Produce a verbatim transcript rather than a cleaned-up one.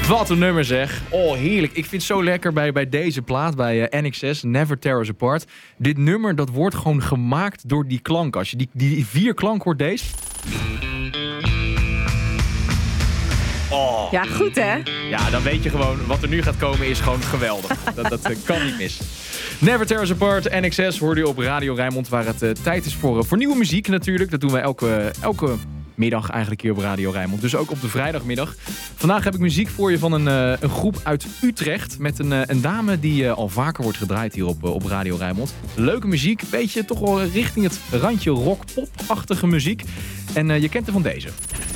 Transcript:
Wat een nummer zeg. Oh, heerlijk. Ik vind het zo lekker bij, bij deze plaat, bij uh, N X S, Never Tear Us Apart. Dit nummer, dat wordt gewoon gemaakt door die klank. Als je die, die vier klank hoort, deze... Oh. Ja, goed hè? Ja, dan weet je gewoon, wat er nu gaat komen is gewoon geweldig. dat, dat uh, kan niet mis. Never Tear Us Apart, N X S, hoorde je op Radio Rijnmond, waar het uh, tijd is voor, uh, voor nieuwe muziek natuurlijk. Dat doen wij elke, elke middag eigenlijk hier op Radio Rijnmond. Dus ook op de vrijdagmiddag. Vandaag heb ik muziek voor je van een, uh, een groep uit Utrecht. Met een, uh, een dame die uh, al vaker wordt gedraaid hier op, uh, op Radio Rijnmond. Leuke muziek, beetje toch wel richting het randje rock-pop-achtige muziek. En uh, je kent er van deze.